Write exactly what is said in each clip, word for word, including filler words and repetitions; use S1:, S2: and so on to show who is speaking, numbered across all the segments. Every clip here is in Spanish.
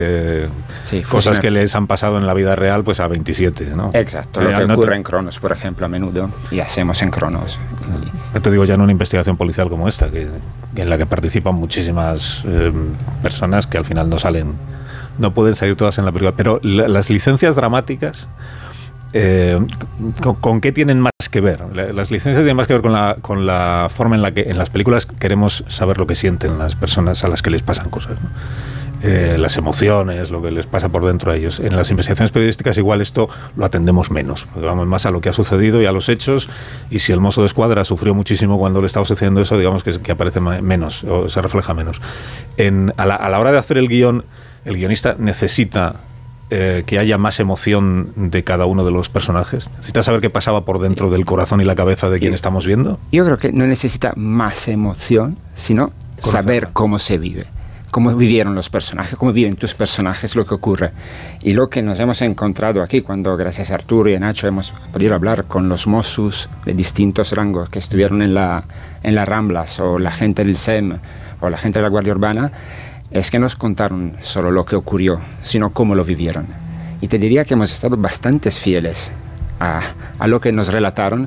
S1: Eh,
S2: sí,
S1: cosas que les han pasado en la vida real pues a veintisiete, ¿no?
S2: Exacto, lo
S1: eh,
S2: que
S1: no
S2: ocurre
S1: te...
S2: en Cronos, por ejemplo, a menudo, y hacemos en Cronos.
S1: Y... Te digo ya en una investigación policial como esta, que, en la que participan muchísimas eh, personas que al final no salen, no pueden salir todas en la película, pero la, las licencias dramáticas, eh, ¿con, ¿con qué tienen más que ver? Las licencias tienen más que ver con la, con la forma en la que en las películas queremos saber lo que sienten las personas a las que les pasan cosas, ¿no? Eh, las emociones, lo que les pasa por dentro a ellos. En las investigaciones periodísticas igual esto lo atendemos menos, porque vamos más a lo que ha sucedido y a los hechos, y si el mozo de escuadra sufrió muchísimo cuando le estaba sucediendo eso, digamos que, que aparece menos, o se refleja menos. En, a, la, a la hora de hacer el guión, el guionista necesita eh, que haya más emoción de cada uno de los personajes, necesita saber qué pasaba por dentro del corazón y la cabeza de quien estamos viendo.
S2: Yo creo que no necesita más emoción, sino saber cómo se vive. Cómo vivieron los personajes, cómo viven tus personajes, lo que ocurre. Y lo que nos hemos encontrado aquí, cuando gracias a Arturo y a Nacho hemos podido hablar con los Mossos de distintos rangos que estuvieron en la, en las Ramblas, o la gente del S E M, o la gente de la Guardia Urbana, es que nos contaron solo lo que ocurrió, sino cómo lo vivieron. Y te diría que hemos estado bastante fieles a, a lo que nos relataron,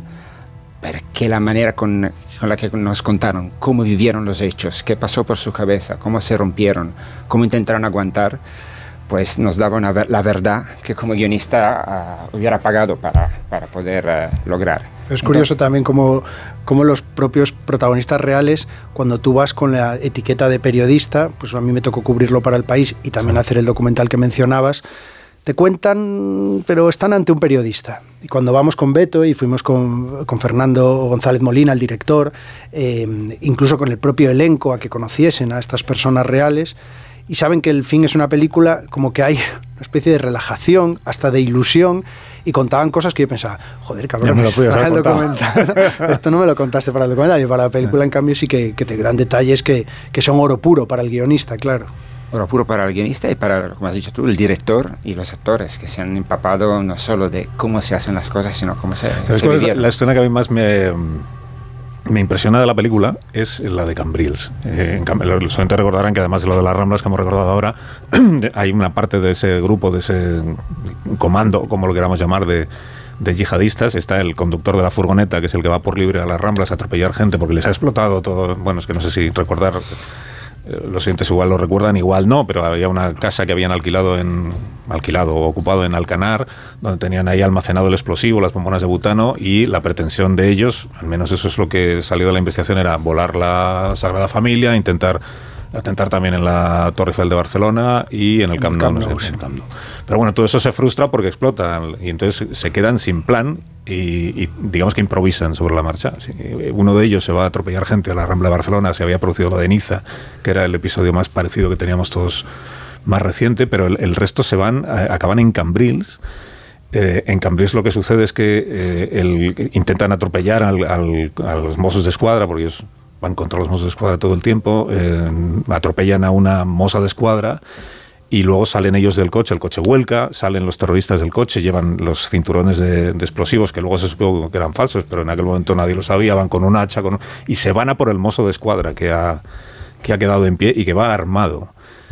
S2: porque la manera con... con la que nos contaron cómo vivieron los hechos, qué pasó por su cabeza, cómo se rompieron, cómo intentaron aguantar, pues nos daba una ver- la verdad que como guionista uh, hubiera pagado para, para poder uh, lograr.
S3: Es curioso Entonces, también cómo, cómo los propios protagonistas reales, cuando tú vas con la etiqueta de periodista, pues a mí me tocó cubrirlo para El País y también sí. hacer el documental que mencionabas, te cuentan, pero están ante un periodista. Y cuando vamos con Beto y fuimos con, con Fernando González Molina, el director, eh, incluso con el propio elenco, a que conociesen a estas personas reales, y saben que el fin es una película, como que hay una especie de relajación, hasta de ilusión, y contaban cosas que yo pensaba, joder, cabrón, para el documental. Esto no me lo contaste para el documental, y para la película, en cambio, sí que, que te dan detalles que, que son oro puro para el guionista, claro.
S2: Oro puro para el guionista y para, como has dicho tú, el director y los actores, que se han empapado no solo de cómo se hacen las cosas, sino cómo se, se vivieron.
S1: La escena que a mí más me, me impresiona de la película es la de Cambrils. Eh, en Cam- los oyentes recordarán que además de lo de las Ramblas que hemos recordado ahora, hay una parte de ese grupo, de ese comando, como lo queramos llamar, de... de yihadistas. Está el conductor de la furgoneta, que es el que va por libre a las Ramblas a atropellar gente porque les ha explotado todo. Bueno, es que no sé si recordar, eh, los siguientes igual lo recuerdan, igual no, pero había una casa que habían alquilado en alquilado o ocupado en Alcanar, donde tenían ahí almacenado el explosivo, las bombonas de butano, y la pretensión de ellos, al menos eso es lo que salió de la investigación, era volar la Sagrada Familia, intentar atentar también en la Torre Eiffel de Barcelona y en el Camp Nou. No sé, Camp Nou. Pero bueno, todo eso se frustra porque explota y entonces se quedan sin plan y, y digamos que improvisan sobre la marcha. Sí, uno de ellos se va a atropellar gente a la Rambla de Barcelona, se había producido lo de Niza, que era el episodio más parecido que teníamos todos, más reciente, pero el, el resto se van, a, acaban en Cambrils. Eh, en Cambrils lo que sucede es que eh, el, intentan atropellar al, al, a los Mossos de Escuadra, porque ellos van contra los Mossos de Escuadra todo el tiempo, eh, atropellan a una moza de escuadra y luego salen ellos del coche, el coche vuelca, salen los terroristas del coche, llevan los cinturones de, de explosivos, que luego se supo que eran falsos, pero en aquel momento nadie lo sabía, van con un hacha con, y se van a por el mozo de escuadra que ha, que ha quedado en pie y que va armado.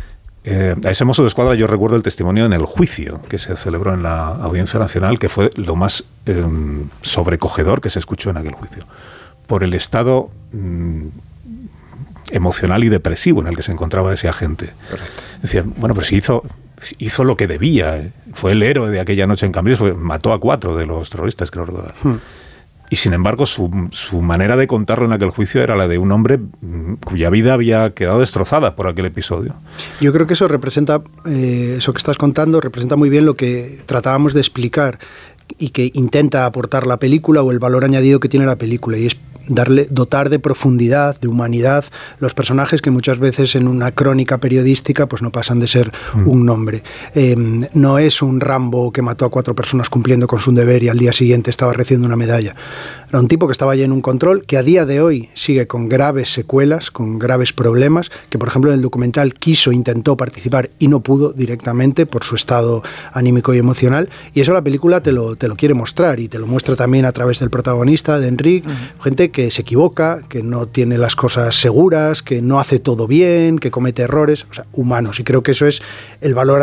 S1: Eh, a ese mozo de escuadra yo recuerdo el testimonio en el juicio que se celebró en la Audiencia Nacional, que fue lo más eh, sobrecogedor que se escuchó en aquel juicio, por el estado mmm, emocional y depresivo en el que se encontraba ese agente. Correcto. Decían, bueno, pero si hizo, hizo lo que debía, ¿eh? Fue el héroe de aquella noche en Cambrils, fue, mató a cuatro de los terroristas, creo recordar. Hmm. Y sin embargo, su, su manera de contarlo en aquel juicio era la de un hombre cuya vida había quedado destrozada por aquel episodio.
S3: Yo creo que eso representa, eh, eso que estás contando, representa muy bien lo que tratábamos de explicar y que intenta aportar la película, o el valor añadido que tiene la película, y es darle, dotar de profundidad, de humanidad, los personajes que muchas veces en una crónica periodística pues no pasan de ser mm. un nombre. Eh, no es un Rambo que mató a cuatro personas cumpliendo con su deber y al día siguiente estaba recibiendo una medalla. Era un tipo que estaba allí en un control, que a día de hoy sigue con graves secuelas, con graves problemas, que por ejemplo en el documental quiso, intentó participar y no pudo directamente por su estado anímico y emocional, y eso la película te lo, te lo quiere mostrar, y te lo muestra también a través del protagonista, de Enric, uh-huh. gente que se equivoca, que no tiene las cosas seguras, que no hace todo bien, que comete errores, o sea, humanos, y creo que eso es el valor